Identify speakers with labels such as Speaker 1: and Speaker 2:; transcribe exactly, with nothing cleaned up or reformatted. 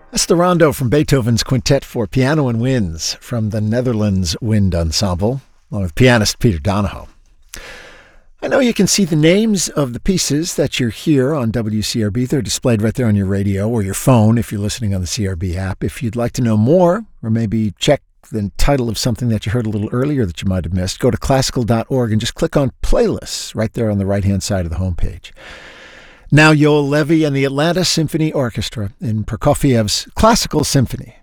Speaker 1: That's the rondo from Beethoven's Quintet for Piano and Winds from the Netherlands Wind Ensemble, along with pianist Peter Donahoe. I know you can see the names of the pieces that you're here on W C R B. They're displayed right there on your radio or your phone if you're listening on the C R B app. If you'd like to know more, or maybe check the title of something that you heard a little earlier that you might have missed, go to classical dot org and just click on Playlists right there on the right-hand side of the homepage. Now Yoel Levy and the Atlanta Symphony Orchestra in Prokofiev's Classical Symphony.